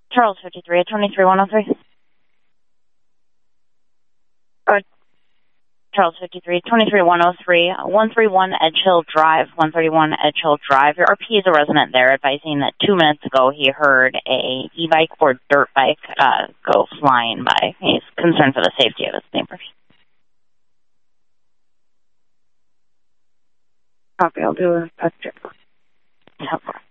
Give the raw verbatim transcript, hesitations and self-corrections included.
Charles fifty-three, twenty-three one oh three. Uh, Charles fifty-three, twenty-three one oh three, one thirty-one Edge Hill Drive, one thirty-one Edge Hill Drive. Your R P is a resident there advising that two minutes ago he heard a e-bike or dirt bike uh, go flying by. He's concerned for the safety of his neighbors. Copy, I'll do a check.